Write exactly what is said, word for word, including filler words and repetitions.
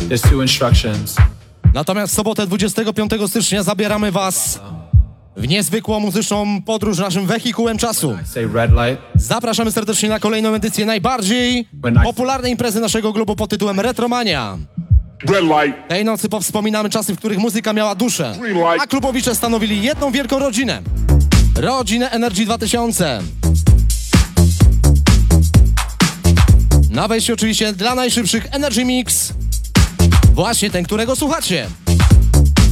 There's two instructions. Natomiast w sobotę dwudziestego piątego stycznia zabieramy was w niezwykłą muzyczną podróż naszym wehikułem czasu. Say red light. Zapraszamy serdecznie na kolejną edycję najbardziej popularnej imprezy naszego klubu pod tytułem Retromania. Red light. Tej nocy powspominamy czasy, w których muzyka miała duszę, a klubowicze stanowili jedną wielką rodzinę. Rodzinę Energy dwa tysiące. Na wejściu oczywiście dla najszybszych Energy Mix. Właśnie ten, którego słuchacie.